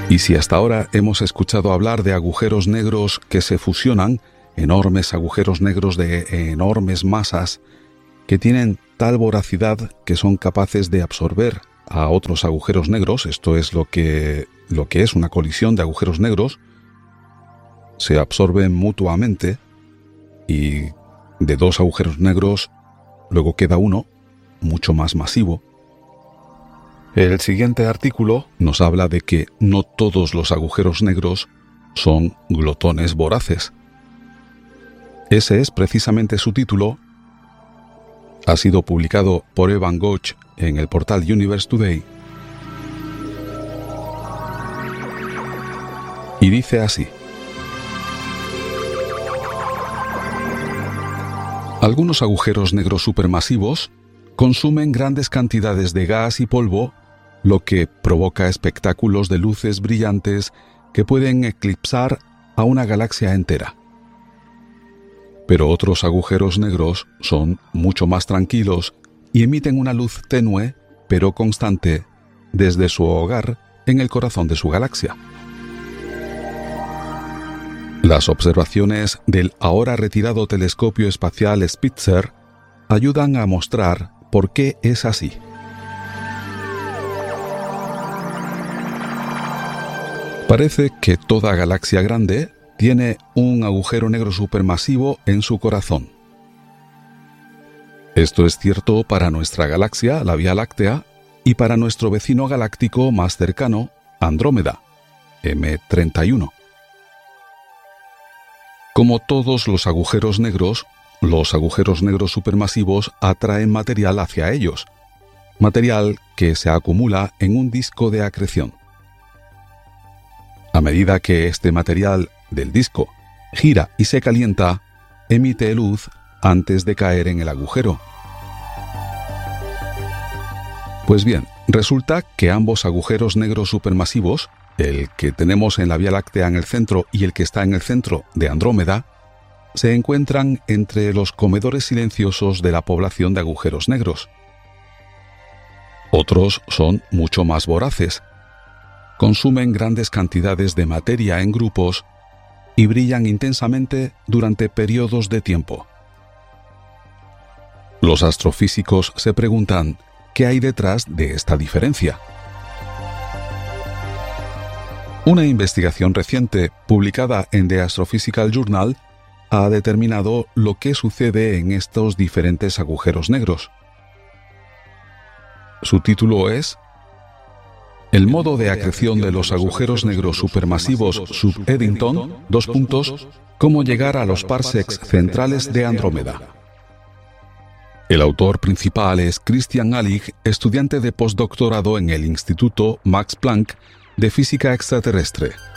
Y si hasta ahora hemos escuchado hablar de agujeros negros que se fusionan, enormes agujeros negros de enormes masas, que tienen tal voracidad que son capaces de absorber a otros agujeros negros, esto es lo que es una colisión de agujeros negros, se absorben mutuamente y de dos agujeros negros luego queda uno mucho más masivo. El siguiente artículo nos habla de que no todos los agujeros negros son glotones voraces. Ese es precisamente su título. Ha sido publicado por Evan Gotch en el portal Universe Today. Y dice así: algunos agujeros negros supermasivos consumen grandes cantidades de gas y polvo, lo que provoca espectáculos de luces brillantes que pueden eclipsar a una galaxia entera. Pero otros agujeros negros son mucho más tranquilos y emiten una luz tenue, pero constante, desde su hogar en el corazón de su galaxia. Las observaciones del ahora retirado telescopio espacial Spitzer ayudan a mostrar por qué es así. Parece que toda galaxia grande tiene un agujero negro supermasivo en su corazón. Esto es cierto para nuestra galaxia, la Vía Láctea, y para nuestro vecino galáctico más cercano, Andrómeda, M31. Como todos los agujeros negros supermasivos atraen material hacia ellos, material que se acumula en un disco de acreción. A medida que este material del disco gira y se calienta, emite luz antes de caer en el agujero. Pues bien, resulta que ambos agujeros negros supermasivos, el que tenemos en la Vía Láctea en el centro y el que está en el centro de Andrómeda, se encuentran entre los comedores silenciosos de la población de agujeros negros. Otros son mucho más voraces. Consumen grandes cantidades de materia en grupos y brillan intensamente durante periodos de tiempo. Los astrofísicos se preguntan qué hay detrás de esta diferencia. Una investigación reciente publicada en The Astrophysical Journal ha determinado lo que sucede en estos diferentes agujeros negros. Su título es El modo de acreción de los agujeros negros supermasivos sub-Eddington, cómo llegar a los parsecs centrales de Andrómeda. El autor principal es Christian Allig, estudiante de postdoctorado en el Instituto Max Planck de Física Extraterrestre.